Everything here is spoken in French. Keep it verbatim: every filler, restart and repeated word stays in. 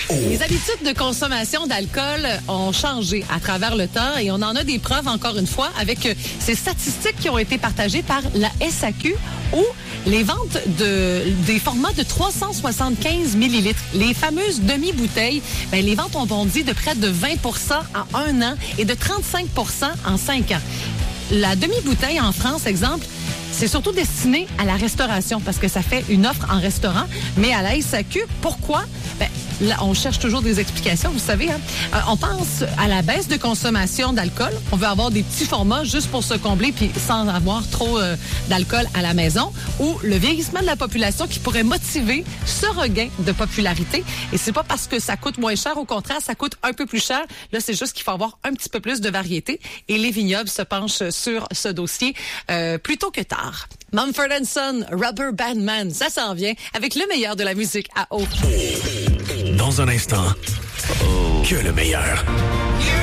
Les habitudes de consommation d'alcool ont changé à travers le temps et on en a des preuves, encore une fois, avec ces statistiques qui ont été partagées par la S A Q où les ventes de des formats de trois cent soixante-quinze millilitres, les fameuses demi-bouteilles, ben, les ventes ont bondi de près de vingt pour cent en un an et de trente-cinq pour cent en cinq ans. La demi-bouteille en France, exemple, c'est surtout destiné à la restauration parce que ça fait une offre en restaurant, mais à la S A Q, pourquoi? Ben, là, on cherche toujours des explications, vous savez. Hein? Euh, on pense à la baisse de consommation d'alcool. On veut avoir des petits formats juste pour se combler puis sans avoir trop euh, d'alcool à la maison. Ou le vieillissement de la population qui pourrait motiver ce regain de popularité. Et c'est pas parce que ça coûte moins cher, au contraire, ça coûte un peu plus cher. Là, c'est juste qu'il faut avoir un petit peu plus de variété. Et les vignobles se penchent sur ce dossier euh, plus tôt que tard. Mumford and Son, Rubber Band Man, ça s'en vient avec le meilleur de la musique à eau. Dans un instant, que le meilleur.